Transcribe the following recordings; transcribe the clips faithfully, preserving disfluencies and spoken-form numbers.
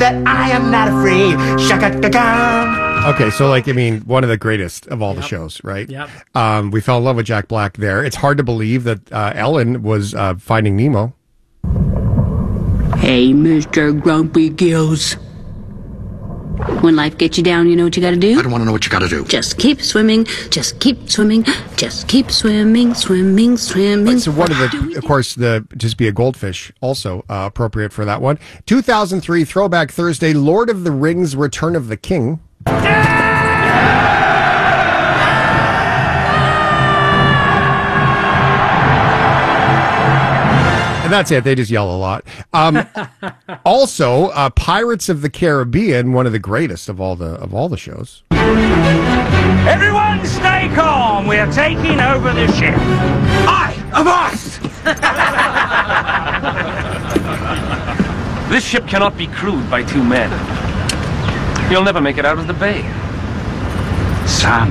that I am not afraid. Shaka-da-da. Okay, so like, I mean, one of the greatest of all Yep. the shows, right? Yep. Um, we fell in love with Jack Black there. It's hard to believe that uh, Ellen was uh, Finding Nemo. Hey, Mister Grumpy Gills. When life gets you down, you know what you gotta do? I don't want to know what you got to do. Just keep swimming, just keep swimming, just keep swimming, swimming, swimming. Right, so one of the, of course, the Just Be a Goldfish, also uh, appropriate for that one. two thousand three Throwback Thursday, Lord of the Rings, Return of the King. And that's it. They just yell a lot. Um, also, uh, Pirates of the Caribbean, one of the greatest of all the of all the shows. Everyone stay calm. We're taking over the ship. I am us. This ship cannot be crewed by two men. You'll never make it out of the bay. Son,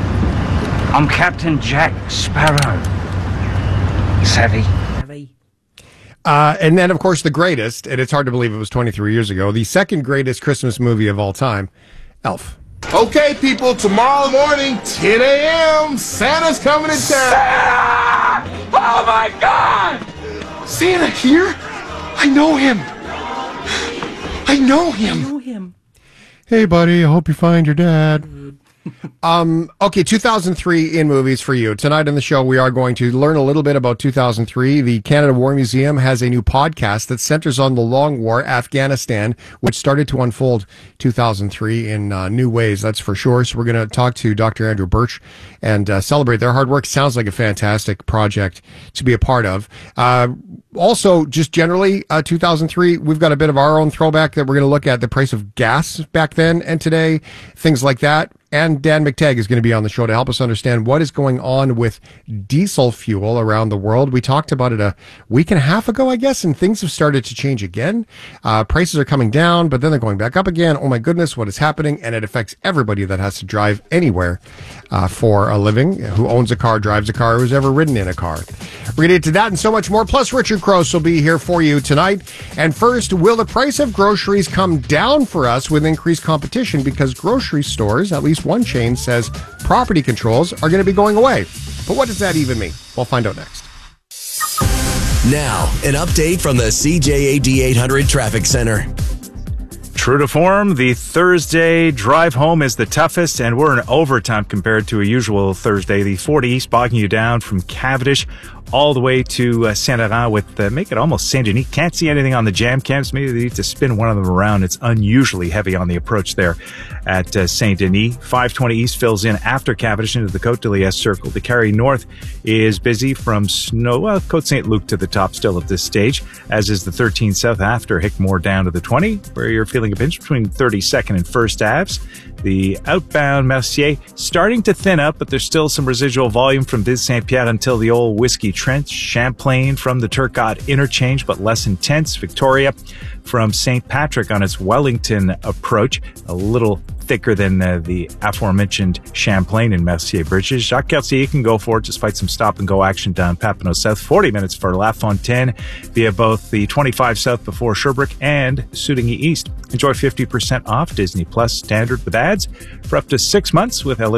I'm Captain Jack Sparrow. Savvy? Uh, and then, of course, the greatest, and it's hard to believe it was twenty-three years ago, the second greatest Christmas movie of all time, Elf. Okay, people, tomorrow morning, ten a.m., Santa's coming to town. Santa! Oh, my God! Santa here? I know him. I know him. Know him. Hey, buddy, I hope you find your dad. Um, okay, two thousand three in movies for you. Tonight on the show, we are going to learn a little bit about two thousand three. The Canada War Museum has a new podcast that centers on the long war, Afghanistan, which started to unfold two thousand three in uh, new ways, that's for sure. So we're going to talk to Doctor Andrew Birch and uh, celebrate their hard work. Sounds like a fantastic project to be a part of. Uh, also, just generally, uh, two thousand three, we've got a bit of our own throwback that we're going to look at the price of gas back then and today, things like that. And Dan McTagg is going to be on the show to help us understand what is going on with diesel fuel around the world. We talked about it a week and a half ago, I guess, and things have started to change again. Uh, prices are coming down, but then they're going back up again. Oh my goodness, what is happening? And it affects everybody that has to drive anywhere uh, for a living, who owns a car, drives a car, who's ever ridden in a car. We're going to get to that and so much more. Plus, Richard Cross will be here for you tonight. And first, will the price of groceries come down for us with increased competition? Because grocery stores, at least one chain, says property controls are going to be going away. But what does that even mean? We'll find out next. Now, an update from the C J A D eight hundred Traffic Center. True to form, the Thursday drive home is the toughest, and we're in overtime compared to a usual Thursday. The forty East bogging you down from Cavendish all the way to uh, Saint-Laurent with, uh, make it almost Saint-Denis. Can't see anything on the jam cams. Maybe they need to spin one of them around. It's unusually heavy on the approach there at uh, Saint-Denis. five twenty East fills in after Cavendish into the Côte de Liesse Circle. The Carry North is busy from Snow, well, Côte Saint-Luc to the top still at this stage, as is the thirteen South after Hickmore down to the twenty, where you're feeling a pinch between thirty-second and First Aves. The outbound Mercier starting to thin up, but there's still some residual volume from Ville Saint-Pierre until the old Whiskey Trench. Champlain from the Turcotte interchange, but less intense. Victoria from Saint Patrick on its Wellington approach, a little thicker than uh, the aforementioned Champlain and Mercier bridges. Jacques Cartier can go for it despite some stop-and-go action down Papineau South. forty minutes for La Fontaine via both the twenty-five South before Sherbrooke and Soudigny East. Enjoy fifty percent off Disney Plus Standard with ads for up to six months with